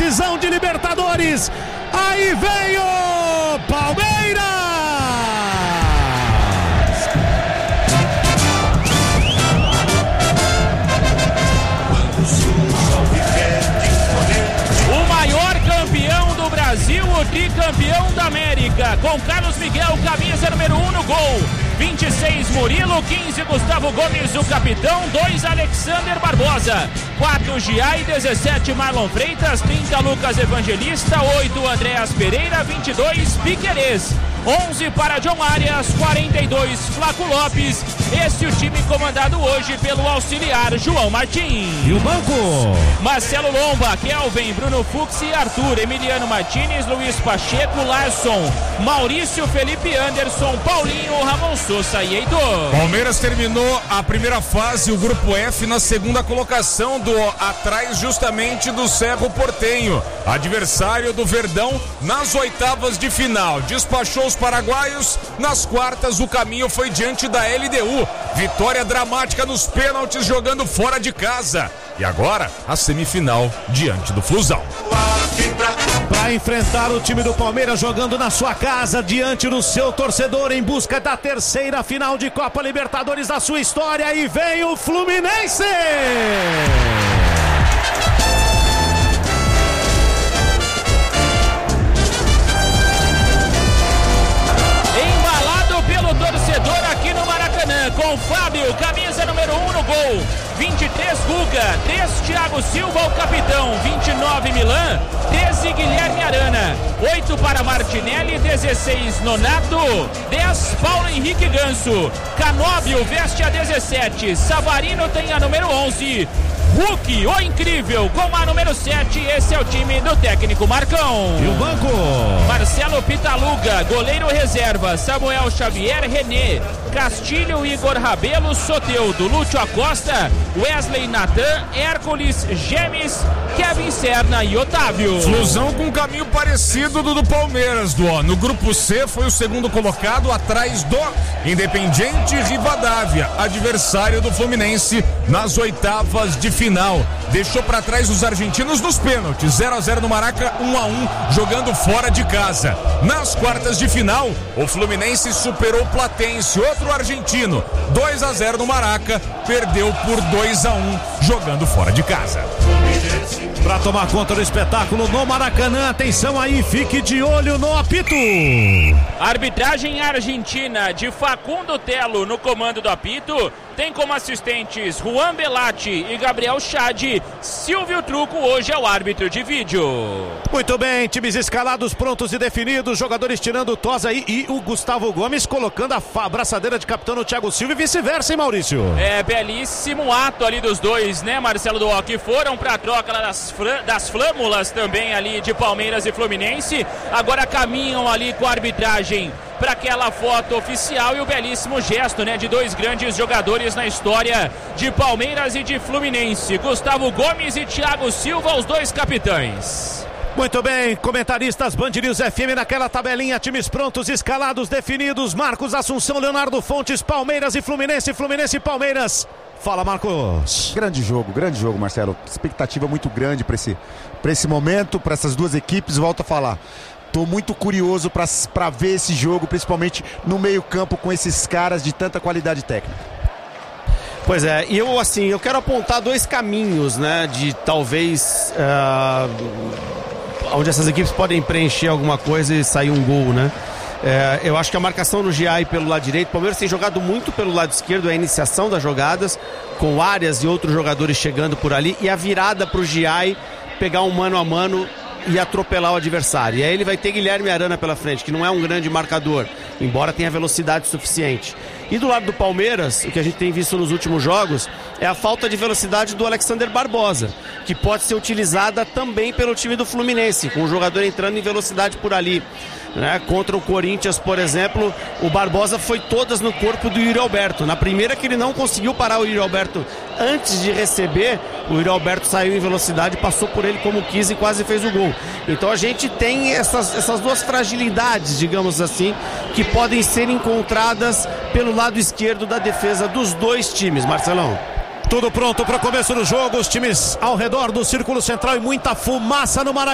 decisão de Libertadores. Aí vem o Palmeiras! O maior campeão do Brasil, o tricampeão da América, com Carlos Miguel, camisa número 1 no gol. 26 Murilo, 15 Gustavo Gomes, o capitão, 2 Alexander Barbosa, 4 Giai, 17 Marlon Freitas, 30 Lucas Evangelista, 8 Andréas Pereira, 22 Piquerez, 11 para John Arias, 42 Flaco Lopes. Esse é o time comandado hoje pelo auxiliar João Martins. E o banco? Marcelo Lomba, Kelvin, Bruno Fux e Arthur, Emiliano Martins, Luiz Pacheco, Larson, Maurício, Felipe Anderson, Paulinho, Ramon Sousa e Heitor. Palmeiras terminou a primeira fase, o grupo F, na segunda colocação, atrás justamente do Cerro Porteño, adversário do Verdão nas oitavas de final. Despachou os paraguaios, nas quartas o caminho foi diante da LDU. Vitória dramática nos pênaltis, jogando fora de casa. E agora a semifinal diante do Flusão. Para enfrentar o time do Palmeiras jogando na sua casa, diante do seu torcedor, em busca da terceira final de Copa Libertadores da sua história. E vem o Fluminense! Embalado pelo torcedor aqui no Maracanã, com Fábio, camisa número 1 no gol. 23 Guga, 3 Thiago Silva, o capitão, 29 Milan, 13 Guilherme Arana, 8 para Martinelli, 16 Nonato, 10 Paulo Henrique Ganso, Canóbio veste a 17, Savarino tem a número 11, Hulk, o incrível, com a número 7, esse é o time do técnico Marcão. E o banco? Marcelo Pitaluga, goleiro reserva, Samuel Xavier, René, Castilho, Igor Rabelo, Soteldo, Lúcio Acosta, Wesley Natan, Hércules, Gemes, Kevin Serna e Otávio. Flusão com um caminho parecido do Palmeiras, no grupo C foi o segundo colocado, atrás do Independiente Rivadavia, adversário do Fluminense nas oitavas de final. Deixou para trás os argentinos nos pênaltis, 0-0 no Maraca, 1-1 jogando fora de casa. Nas quartas de final, o Fluminense superou o Platense, outro argentino, 2-0 no Maraca, perdeu por 2-1 jogando fora de casa. Para tomar conta do espetáculo no Maracanã, atenção aí, fique de olho no apito. Arbitragem argentina de Facundo Telo no comando do apito. Tem como assistentes Juan Belatti e Gabriel Chad. Silvio Truco hoje é o árbitro de vídeo. Muito bem, times escalados, prontos e definidos, jogadores tirando o tosa aí e o Gustavo Gomes colocando a abraçadeira de capitão no Thiago Silva e vice-versa, hein, Maurício? É, belíssimo ato ali dos dois, né, Marcelo Duó, que foram pra troca das flâmulas também ali de Palmeiras e Fluminense. Agora caminham ali com a arbitragem para aquela foto oficial e o belíssimo gesto, né, de dois grandes jogadores na história de Palmeiras e de Fluminense, Gustavo Gomes e Thiago Silva, os dois capitães. Muito bem, comentaristas Band News FM naquela tabelinha, times prontos, escalados, definidos, Marcos Assunção, Leonardo Fontes, Palmeiras e Fluminense, Fluminense e Palmeiras. Fala, Marcos. Grande jogo, Marcelo, expectativa muito grande para esse momento, para essas duas equipes, volto a falar. Tô muito curioso para ver esse jogo, principalmente no meio-campo com esses caras de tanta qualidade técnica. Pois é, e eu quero apontar dois caminhos, né, de talvez onde essas equipes podem preencher alguma coisa e sair um gol, né? Eu acho que a marcação no Giai pelo lado direito, o Palmeiras tem jogado muito pelo lado esquerdo, a iniciação das jogadas, com Arias e outros jogadores chegando por ali, e a virada pro Giai pegar um mano a mano e atropelar o adversário. E aí ele vai ter Guilherme Arana pela frente, que não é um grande marcador, embora tenha velocidade suficiente. E do lado do Palmeiras, o que a gente tem visto nos últimos jogos é a falta de velocidade do Alexander Barbosa, que pode ser utilizada também pelo time do Fluminense, com o jogador entrando em velocidade por ali, né? Contra o Corinthians, por exemplo, o Barbosa foi todas no corpo do Yuri Alberto. Na primeira que ele não conseguiu parar o Yuri Alberto antes de receber, o Yuri Alberto saiu em velocidade, passou por ele como quis e quase fez o gol. Então a gente tem essas duas fragilidades, digamos assim, que podem ser encontradas pelo lado esquerdo da defesa dos dois times, Marcelão. Tudo pronto para o começo do jogo, os times ao redor do círculo central e muita fumaça no Maracanã.